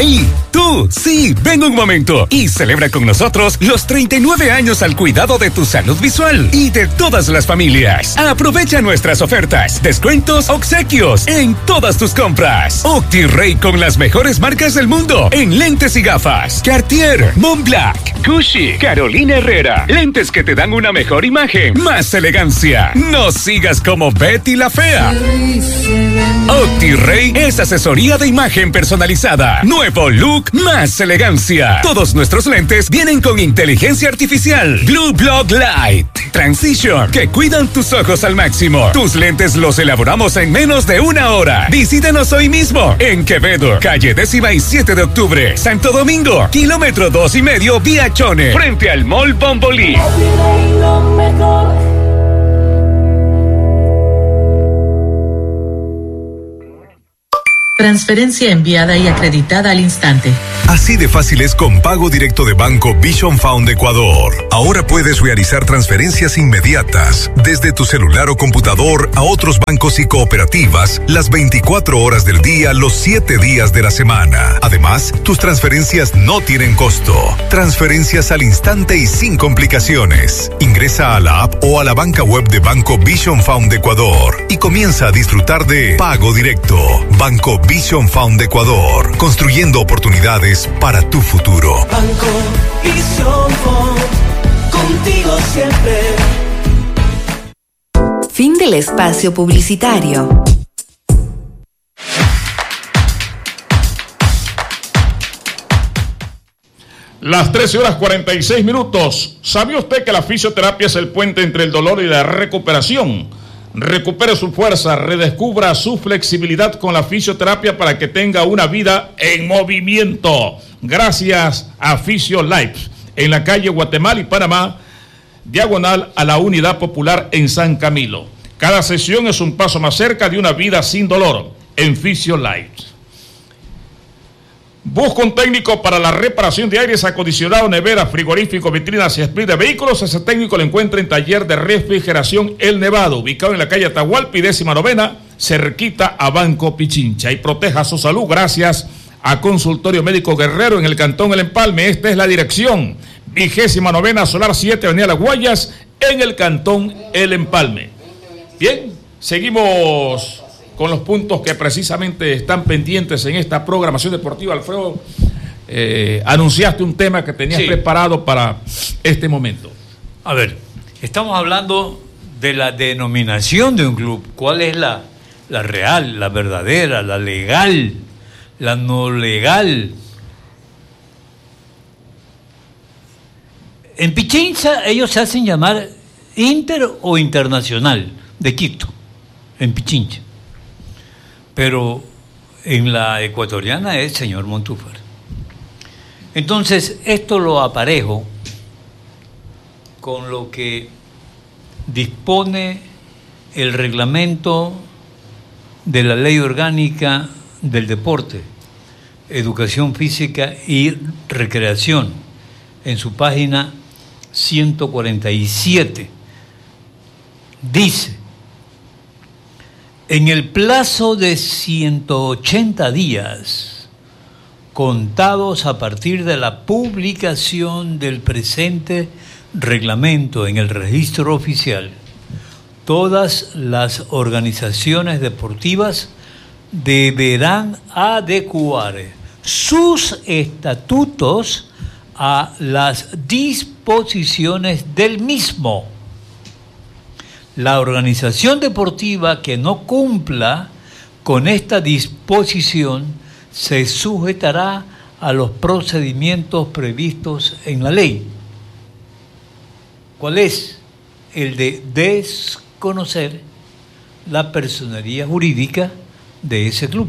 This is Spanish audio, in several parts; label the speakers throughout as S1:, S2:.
S1: ¡Hey! ¡Tú! Sí, ven un momento y celebra con nosotros los 39 años al cuidado de tu salud visual y de todas las familias. Aprovecha nuestras ofertas, descuentos, obsequios en todas tus compras. OptiRay con las mejores marcas del mundo en lentes y gafas. Cartier, Montblanc, Gucci, Carolina Herrera. Lentes que te dan una mejor imagen, más elegancia. No sigas como Betty la Fea. OptiRay es asesoría de imagen personalizada. Nuevo look, más elegancia. Todos nuestros lentes vienen con inteligencia artificial. Blue Block Light Transition, que cuidan tus ojos al máximo. Tus lentes los elaboramos en menos de una hora. Visítanos hoy mismo en Quevedo, calle 17 de octubre, Santo Domingo, kilómetro 2,5 vía Chone, frente al Mall Bombolí.
S2: Transferencia enviada y acreditada al instante.
S3: Así de fácil es con pago directo de Banco Vision Fund Ecuador. Ahora puedes realizar transferencias inmediatas desde tu celular o computador a otros bancos y cooperativas las 24 horas del día, los 7 días de la semana. Además, tus transferencias no tienen costo. Transferencias al instante y sin complicaciones. Ingresa a la app o a la banca web de Banco Vision Fund Ecuador y comienza a disfrutar de pago directo. Banco Vision Fund Ecuador, construyendo oportunidades para tu futuro.
S4: Banco Vision Fund, contigo siempre.
S5: Fin del espacio publicitario.
S6: Las 13:46. ¿Sabía usted que la fisioterapia es el puente entre el dolor y la recuperación? Recupere su fuerza, redescubra su flexibilidad con la fisioterapia para que tenga una vida en movimiento. Gracias a FisioLife, en la calle Guatemala y Panamá, diagonal a la Unidad Popular en San Camilo. Cada sesión es un paso más cerca de una vida sin dolor en FisioLife. Busca un técnico para la reparación de aires acondicionado, nevera, frigorífico, vitrinas y split de vehículos. Ese técnico lo encuentra en Taller de Refrigeración El Nevado, ubicado en la calle Atahualpa, 19ª, cerquita a Banco Pichincha. Y proteja su salud gracias a Consultorio Médico Guerrero en el Cantón El Empalme. Esta es la dirección: 29ª Solar 7, Avenida Las Guayas, en el Cantón El Empalme. Bien, seguimos con los puntos que precisamente están pendientes en esta programación deportiva. Alfredo, anunciaste un tema que tenías preparado para este momento.
S7: A ver, estamos hablando de la denominación de un club. ¿Cuál es la real, la verdadera, la legal, la no legal? En Pichincha ellos se hacen llamar Inter o Internacional de Quito, en Pichincha. Pero en la ecuatoriana es señor Montúfar. Entonces, esto lo aparejo con lo que dispone el reglamento de la Ley Orgánica del Deporte, Educación Física y Recreación, en su página 147. Dice: en el plazo de 180 días, contados a partir de la publicación del presente reglamento en el registro oficial, todas las organizaciones deportivas deberán adecuar sus estatutos a las disposiciones del mismo. La organización deportiva que no cumpla con esta disposición se sujetará a los procedimientos previstos en la ley. ¿Cuál es? El de desconocer la personería jurídica de ese club.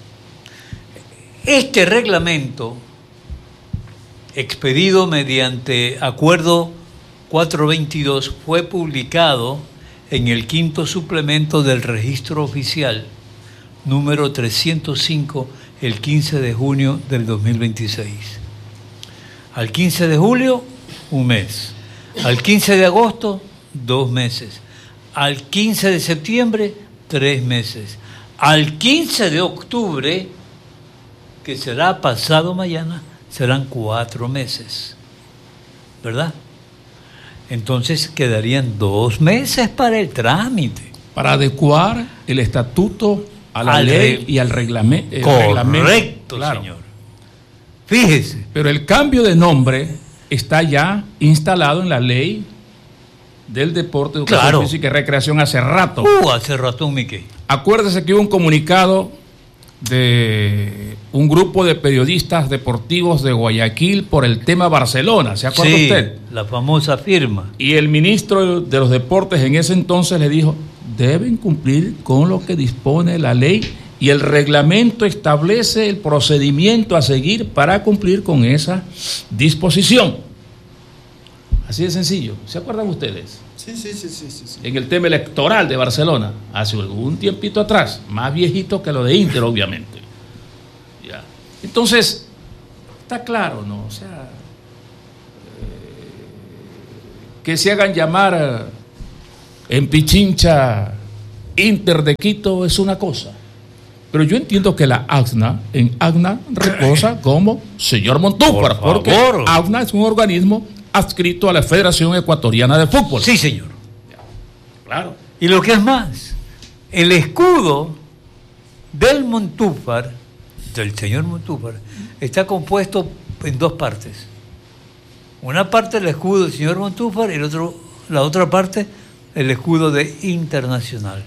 S7: Este reglamento, expedido mediante acuerdo 422, fue publicado en el quinto suplemento del registro oficial, número 305, el 15 de junio del 2026. Al 15 de julio, un mes. Al 15 de agosto, 2 meses. Al 15 de septiembre, 3 meses. Al 15 de octubre, que será pasado mañana, serán 4 meses, ¿verdad? Entonces quedarían 2 meses para el trámite.
S6: Para adecuar el estatuto a la ley y al reglamento.
S7: Correcto,
S6: claro.
S7: señor. Fíjese.
S6: Pero el cambio de nombre está ya instalado en la ley del deporte, educación física y recreación hace rato.
S7: Hace rato, Miquel.
S6: Acuérdese que hubo un comunicado de un grupo de periodistas deportivos de Guayaquil por el tema Barcelona, ¿se acuerda usted?
S7: La famosa firma.
S6: Y el ministro de los deportes en ese entonces le dijo, deben cumplir con lo que dispone la ley y el reglamento establece el procedimiento a seguir para cumplir con esa disposición. Así de sencillo. ¿Se acuerdan ustedes?
S8: Sí.
S6: En el tema electoral de Barcelona, hace algún tiempito atrás, más viejito que lo de Inter, obviamente. Ya. Entonces, está claro, ¿no? O sea, que se hagan llamar en Pichincha Inter de Quito es una cosa. Pero yo entiendo que la ACNA, en ACNA reposa como señor Montúfar, porque ACNA es un organismo adscrito a la Federación Ecuatoriana de Fútbol.
S7: Sí, señor.
S6: Claro.
S7: Y lo que es más, el escudo del Montúfar, del señor Montúfar, está compuesto en 2 partes. Una parte el escudo del señor Montúfar y la otra parte el escudo de Internacional.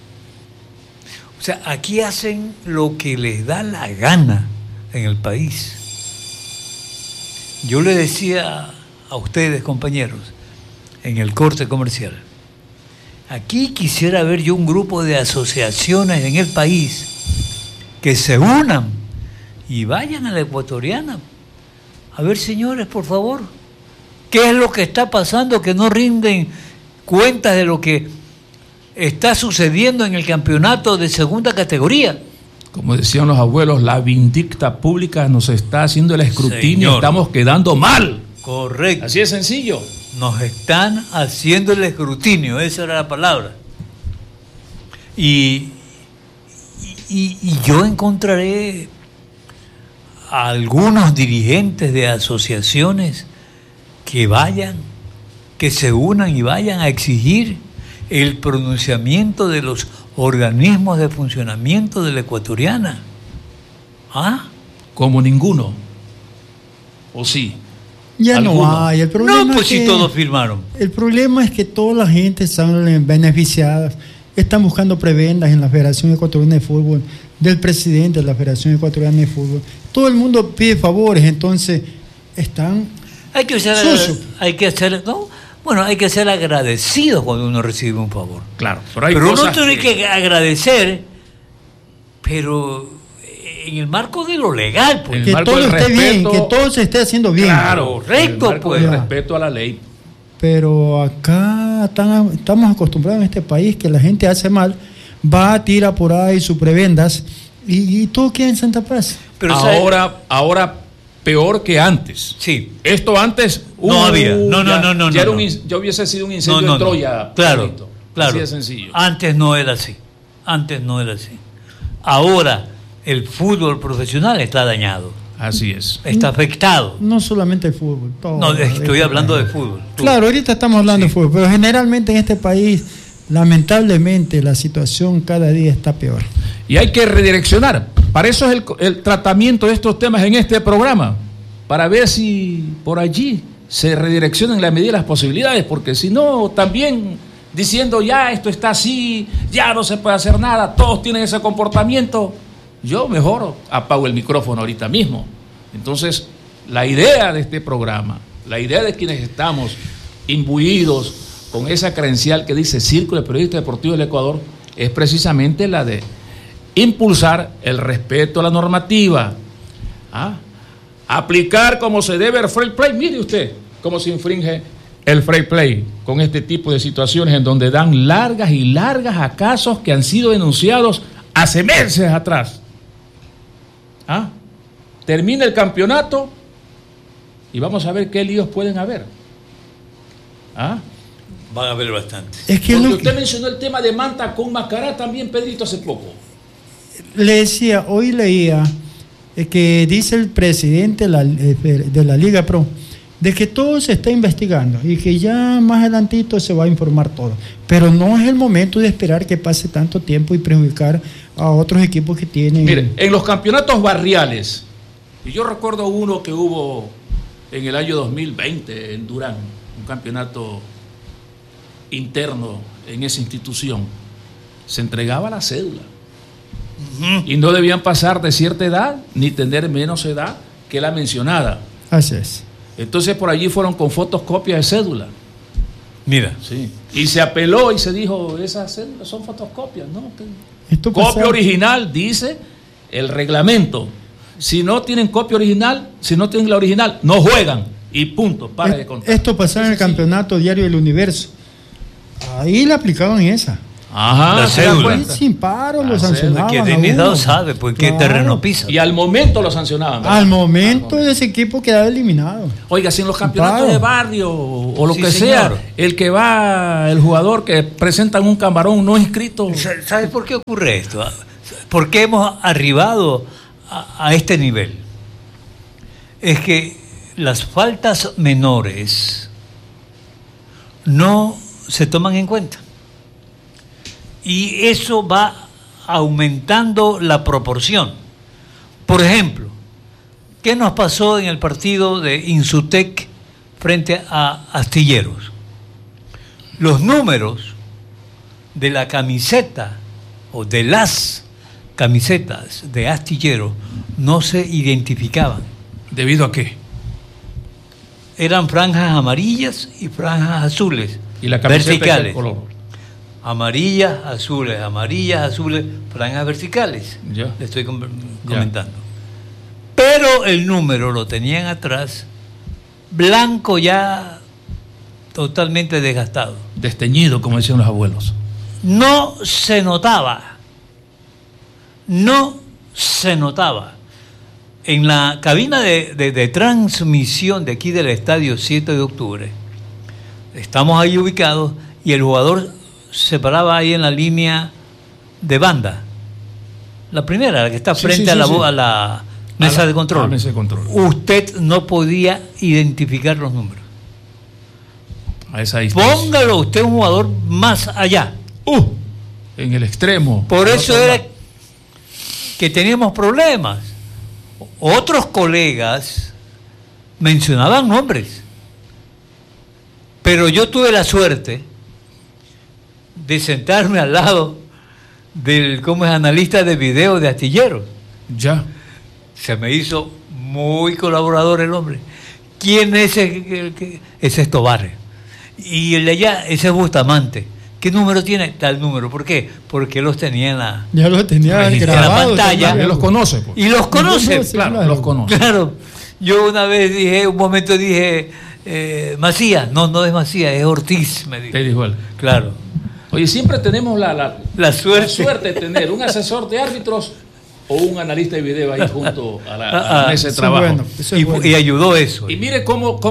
S7: O sea, aquí hacen lo que les da la gana en el país. Yo le decía a ustedes, compañeros, en el corte comercial, aquí quisiera ver yo un grupo de asociaciones en el país que se unan y vayan a la Ecuatoriana. A ver, señores, por favor, ¿qué es lo que está pasando que no rinden cuentas de lo que está sucediendo en el campeonato de segunda categoría?
S6: Como decían los abuelos, la vindicta pública nos está haciendo el escrutinio,
S7: Señor.
S6: Estamos quedando mal.
S7: Correcto.
S6: Así de sencillo.
S7: Nos están haciendo el escrutinio, esa era la palabra. Y yo encontraré a algunos dirigentes de asociaciones que vayan, que se unan y vayan a exigir el pronunciamiento de los organismos de funcionamiento de la Ecuatoriana. ¿Ah?
S6: Como ninguno. ¿O sí?
S8: Ya
S6: ¿Alguno?
S8: no hay. El problema
S7: No, pues
S8: es
S7: si
S8: que,
S7: todos firmaron.
S8: El problema es que toda la gente están beneficiadas. Están buscando prebendas en la Federación Ecuatoriana de Fútbol, del presidente de la Federación Ecuatoriana de Fútbol. Todo el mundo pide favores, entonces están
S7: Hay que ser agradecidos cuando uno recibe un favor.
S6: Claro.
S7: Pero uno tiene que agradecer, pero en el marco de lo legal, pues.
S8: que todo esté bien, que todo se esté haciendo bien.
S6: Claro,
S7: correcto, pues.
S6: El respeto a la ley.
S8: Pero acá estamos acostumbrados en este país que la gente hace mal, va, tira por ahí sus prebendas y todo queda en Santa Paz.
S7: Pero
S6: ahora peor que antes.
S7: Sí.
S6: Esto antes
S7: no había. No.
S6: Ya hubiese sido un incendio en Troya.
S7: Claro.
S6: Así de sencillo.
S7: Antes no era así. Ahora el fútbol profesional está dañado.
S6: Así es.
S7: Está afectado.
S8: No solamente el fútbol.
S7: No, estoy hablando de fútbol.
S8: Claro, ahorita estamos hablando de fútbol, pero generalmente en este país, lamentablemente, la situación cada día está peor.
S6: Y hay que redireccionar. Para eso es el tratamiento de estos temas en este programa. Para ver si por allí se redireccionan en la medida de las posibilidades. Porque si no, también diciendo ya esto está así, ya no se puede hacer nada, todos tienen ese comportamiento. Yo mejor apago el micrófono ahorita mismo. Entonces, la idea de este programa, la idea de quienes estamos imbuidos con esa credencial que dice Círculo de Periodistas Deportivos del Ecuador, es precisamente la de impulsar el respeto a la normativa, aplicar como se debe el fair play. Mire usted cómo se infringe el fair play con este tipo de situaciones en donde dan largas y largas a casos que han sido denunciados hace meses atrás. Termina el campeonato y vamos a ver qué líos pueden haber.
S7: Van a haber bastantes.
S8: Es que
S6: porque usted mencionó el tema de Manta con Macará también, Pedrito, hace poco.
S8: Le decía, hoy leía que dice el presidente de la Liga Pro, de que todo se está investigando y que ya más adelantito se va a informar todo. Pero no es el momento de esperar que pase tanto tiempo y perjudicar a otros equipos que tienen...
S6: Mire, en los campeonatos barriales, y yo recuerdo uno que hubo en el año 2020 en Durán, un campeonato interno en esa institución, se entregaba la cédula. Y no debían pasar de cierta edad ni tener menos edad que la mencionada.
S8: Así es.
S6: Entonces por allí fueron con fotocopias de cédula.
S7: Mira.
S6: Sí. Y se apeló y se dijo, esas cédulas son fotocopias, ¿no?
S8: Esto
S6: Copia
S8: pasaba.
S6: original, dice el reglamento. Si no tienen copia original, si no tienen la original, no juegan. Y punto, para de contar.
S8: Esto pasaba en el campeonato diario del Universo. Ahí le aplicaban esa.
S6: Ajá,
S7: La
S6: ¿se dan
S7: cédula.
S6: cuenta?
S8: Sin paro lo
S6: La
S8: sancionaban.
S7: Que
S8: a
S7: Trinidad
S8: uno.
S7: sabe por qué
S8: Claro.
S7: terreno pisa.
S6: Y al momento lo sancionaban, ¿verdad?
S8: Al momento ese equipo quedaba eliminado.
S6: Oiga, si en los campeonatos
S8: Claro.
S6: de barrio o lo
S7: Sí,
S6: que
S7: señor.
S6: sea, el que va, el jugador que presentan un camarón no inscrito.
S7: ¿Sabes por qué ocurre esto? ¿Por qué hemos arribado a este nivel? Es que las faltas menores no se toman en cuenta. Y eso va aumentando la proporción. Por ejemplo, ¿qué nos pasó en el partido de Insutec frente a Astilleros? Los números de la camiseta o de las camisetas de Astilleros no se identificaban.
S6: ¿Debido a qué?
S7: Eran franjas amarillas y franjas azules.
S6: Y la camiseta
S7: verticales.
S6: es el color.
S7: Amarillas, azules, franjas verticales.
S6: Ya.
S7: Le estoy comentando. Pero el número lo tenían atrás, blanco ya totalmente desgastado.
S6: Desteñido, como decían los abuelos.
S7: No se notaba. En la cabina de transmisión de aquí del estadio 7 de octubre, estamos ahí ubicados y el jugador se paraba ahí en la línea de banda. La primera, la que está frente a la mesa de control.
S6: A la mesa de control.
S7: Usted no podía identificar los números.
S6: A esa distancia.
S7: Póngalo usted un jugador más allá.
S6: En el extremo.
S7: Por
S6: Al
S7: eso
S6: otro
S7: era
S6: lado.
S7: que teníamos problemas. Otros colegas mencionaban nombres. Pero yo tuve la suerte de sentarme al lado del analista de video de Astilleros.
S6: Ya.
S7: Se me hizo muy colaborador el hombre. ¿Quién es ese? Ese es Tobar. Y el de allá, ese es Bustamante. ¿Qué número tiene? Tal número. ¿Por qué? Porque los tenía en la...
S8: Ya lo tenía
S7: en la
S8: grabado.
S7: pantalla.
S6: Ya los conoce, pues.
S7: Y los conoce.
S6: Claro, los conoce.
S7: Claro. Yo una vez un momento dije, Macías. No es Macías, es Ortiz, me dijo.
S6: Te dijo él.
S7: Claro.
S6: Oye, siempre tenemos la
S7: suerte
S6: de tener un asesor de árbitros o un analista de video ahí junto a la mesa de trabajo.
S8: Bueno, eso es bueno.
S7: Y ayudó eso.
S6: Y mire cómo,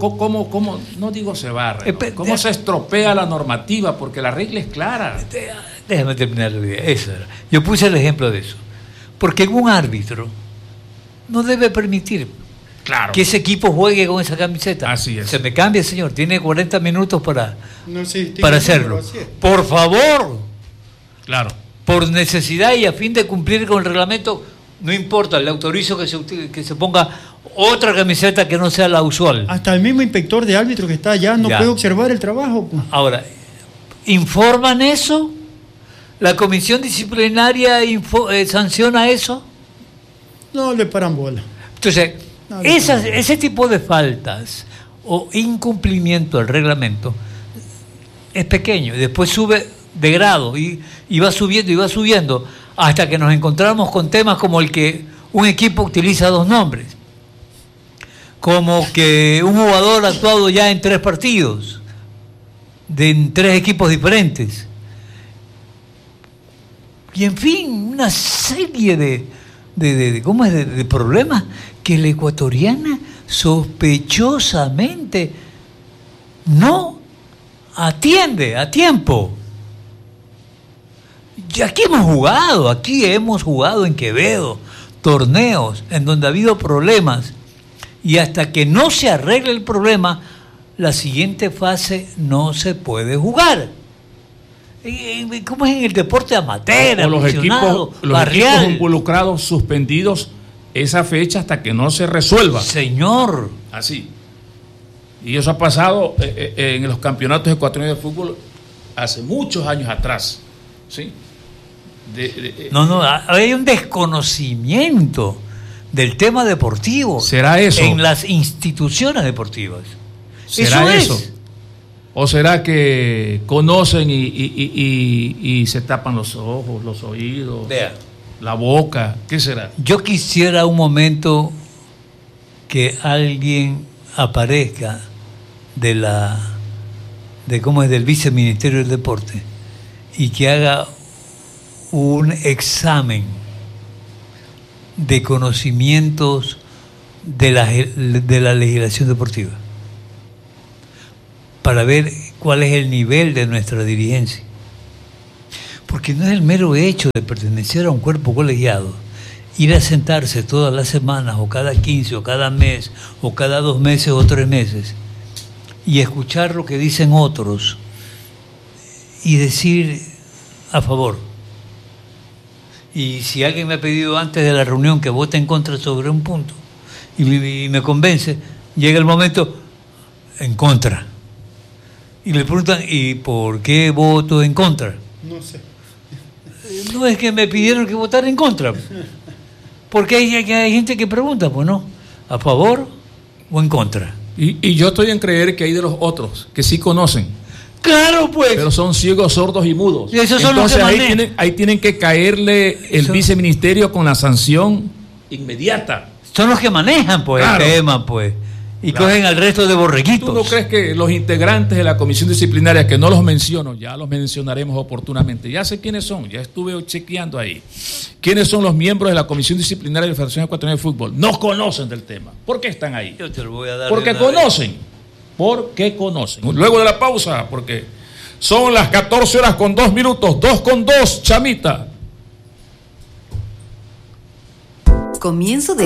S6: no digo se barre, ¿no? Cómo se estropea la normativa, porque la regla es clara.
S7: Déjame terminar la idea. Eso era. Yo puse el ejemplo de eso. Porque un árbitro no debe permitir
S6: Claro.
S7: que ese equipo juegue con esa camiseta.
S6: Así es.
S7: Se me cambia, señor. Tiene 40 minutos para
S8: para
S7: hacerlo. Por favor,
S6: Claro.
S7: por necesidad y a fin de cumplir con el reglamento, no importa, le autorizo que se ponga otra camiseta que no sea la usual.
S8: Hasta el mismo inspector de árbitro que está allá no
S7: Ya.
S8: puede observar el trabajo. Pues.
S7: Ahora, ¿informan eso? ¿La comisión disciplinaria sanciona eso?
S8: No le paran bola.
S7: Entonces,
S8: No,
S7: ese tipo de faltas o incumplimiento del reglamento es pequeño, y después sube de grado y va subiendo hasta que nos encontramos con temas como el que un equipo utiliza dos nombres, como que un jugador ha actuado ya en 3 partidos en 3 equipos diferentes, y en fin, una serie de problemas que la ecuatoriana sospechosamente no atiende a tiempo. Y aquí hemos jugado en Quevedo, torneos en donde ha habido problemas y hasta que no se arregle el problema, la siguiente fase no se puede jugar. ¿Cómo es en el deporte amateur,
S6: o los equipos
S7: barrial?
S6: Involucrados suspendidos esa fecha hasta que no se resuelva.
S7: Señor.
S6: Así. Y eso ha pasado en los campeonatos ecuatorianos de fútbol hace muchos años atrás. ¿Sí?
S7: No, hay un desconocimiento del tema deportivo.
S6: ¿Será eso?
S7: En las instituciones deportivas.
S6: ¿Será eso? ¿O será que conocen y se tapan los ojos, los oídos, la boca? ¿Qué será?
S7: Yo quisiera un momento que alguien aparezca del viceministerio del deporte y que haga un examen de conocimientos de la legislación deportiva para ver cuál es el nivel de nuestra dirigencia. Porque no es el mero hecho de pertenecer a un cuerpo colegiado, ir a sentarse todas las semanas, o cada 15, o cada mes, o cada 2 meses, o 3 meses, y escuchar lo que dicen otros, y decir a favor. Y si alguien me ha pedido antes de la reunión que vote en contra sobre un punto, y me convence, llega el momento, en contra. Y le preguntan, ¿y por qué voto en contra?
S8: No sé.
S7: No es que me pidieron que votara en contra. Porque hay gente que pregunta, pues no, ¿a favor o en contra?
S6: Y yo estoy en creer que hay de los otros que sí conocen.
S7: Claro, pues.
S6: Pero son ciegos, sordos y mudos.
S7: Y esos son
S6: entonces
S7: los que
S6: ahí tienen que caerle el viceministerio con la sanción inmediata.
S7: Son los que manejan, pues, claro, el tema, pues. Y claro, cogen al resto de borreguitos.
S6: ¿Tú no crees que los integrantes de la comisión disciplinaria, que no los menciono, ya los mencionaremos oportunamente? Ya sé quiénes son, ya estuve chequeando ahí. ¿Quiénes son los miembros de la comisión disciplinaria de la Federación Ecuatoriana de Fútbol? No conocen del tema. ¿Por qué están ahí?
S7: Yo te lo voy a dar.
S6: Porque conocen. Porque conocen. Luego de la pausa, porque son las 14:02, 2:02, chamita.
S5: Comienzo de